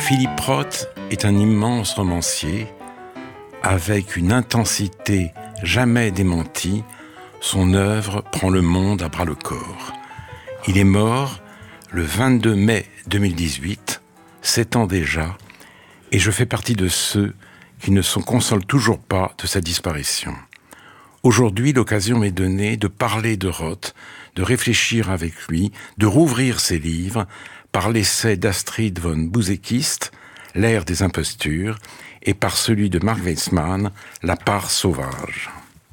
Philippe Roth est un immense romancier, avec une intensité jamais démentie. Son œuvre prend le monde à bras-le-corps. Il est mort le 22 mai 2018, 7 ans déjà, et je fais partie de ceux qui ne se consolent toujours pas de sa disparition. Aujourd'hui, l'occasion m'est donnée de parler de Roth, de réfléchir avec lui, de rouvrir ses livres par l'essai d'Astrid von Bousekist, L'ère des impostures, et par celui de Mark Weizmann, La part sauvage.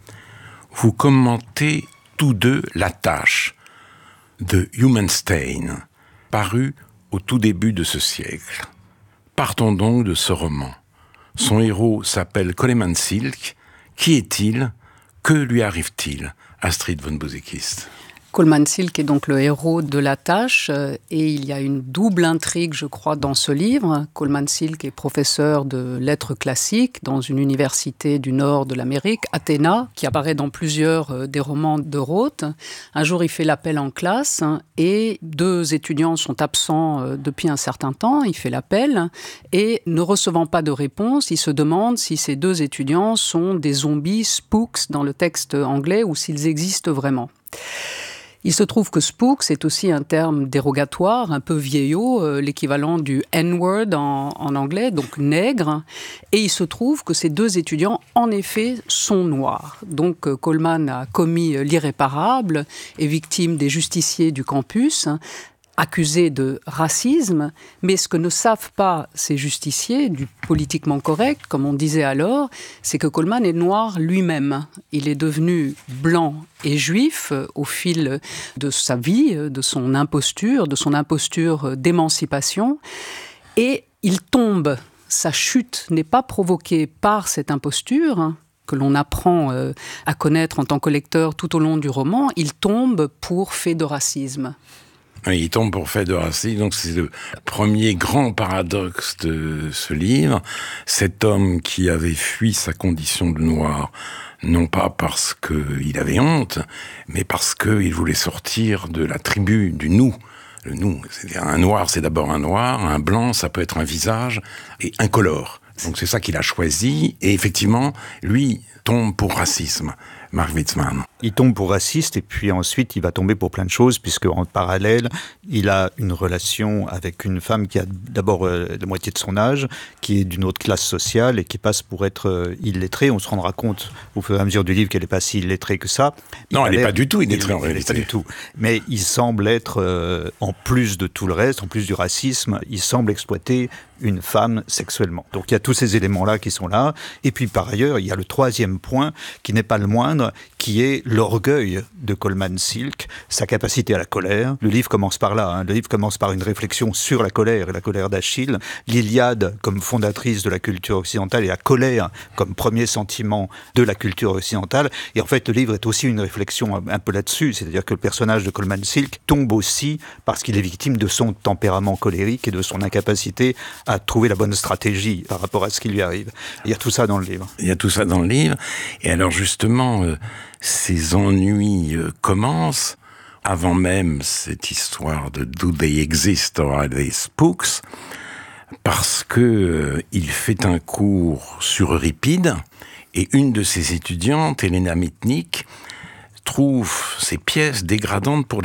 Vous commentez tous deux La tâche de Humanstein, paru au tout début de ce siècle. Partons donc de ce roman. Son héros s'appelle Coleman Silk. Qui est-il ? Que lui arrive-t-il ? Astrid von Bousekist. Coleman Silk est donc le héros de La tâche et il y a une double intrigue, je crois, dans ce livre. Coleman Silk est professeur de lettres classiques dans une université du nord de l'Amérique, Athéna, qui apparaît dans plusieurs des romans de Roth. Un jour, il fait l'appel en classe et 2 étudiants sont absents depuis un certain temps. Il fait l'appel et, ne recevant pas de réponse, il se demande si ces 2 étudiants sont des zombies, spooks dans le texte anglais, ou s'ils existent vraiment. Il se trouve que spook, c'est aussi un terme dérogatoire, un peu vieillot, l'équivalent du N-word en anglais, donc nègre. Et il se trouve que ces 2 étudiants, en effet, sont noirs. Donc Coleman a commis l'irréparable, est victime des justiciers du campus, accusé de racisme, mais ce que ne savent pas ces justiciers, du politiquement correct, comme on disait alors, c'est que Coleman est noir lui-même. Il est devenu blanc et juif au fil de sa vie, de son imposture d'émancipation, et il tombe. Sa chute n'est pas provoquée par cette imposture, que l'on apprend à connaître en tant que lecteur tout au long du roman. Il tombe pour fait de racisme. Il tombe pour fait de racisme, donc c'est le premier grand paradoxe de ce livre. Cet homme qui avait fui sa condition de noir, non pas parce qu'il avait honte, mais parce qu'il voulait sortir de la tribu du nous. Le nous, c'est-à-dire un noir, c'est d'abord un noir, un blanc, ça peut être un visage, et incolore. Donc c'est ça qu'il a choisi, et effectivement, lui tombe pour racisme. Mark Weizmann. Il tombe pour raciste et puis ensuite il va tomber pour plein de choses puisque en parallèle il a une relation avec une femme qui a d'abord la moitié de son âge, qui est d'une autre classe sociale et qui passe pour être illettrée. On se rendra compte au fur et à mesure du livre qu'elle n'est pas si illettrée que ça. Non, elle n'est pas du tout illettrée en réalité. Pas du tout. Mais il semble être, en plus de tout le reste, en plus du racisme, il semble exploiter une femme sexuellement. Donc il y a tous ces éléments-là qui sont là. Et puis par ailleurs, il y a le 3e point qui n'est pas le moindre, qui est l'orgueil de Coleman Silk, sa capacité à la colère. Le livre commence par là. Le livre commence par une réflexion sur la colère et la colère d'Achille. L'Iliade comme fondatrice de la culture occidentale et la colère comme premier sentiment de la culture occidentale. Et en fait, le livre est aussi une réflexion un peu là-dessus. C'est-à-dire que le personnage de Coleman Silk tombe aussi parce qu'il est victime de son tempérament colérique et de son incapacité à trouver la bonne stratégie par rapport à ce qui lui arrive. Il y a tout ça dans le livre. Il y a tout ça dans le livre. Et alors justement, ces ennuis commencent avant même cette histoire de Do they exist or are they spooks, parce que il fait un cours sur Euripide et une de ses étudiantes, Helena Mitnick, trouve ces pièces dégradantes pour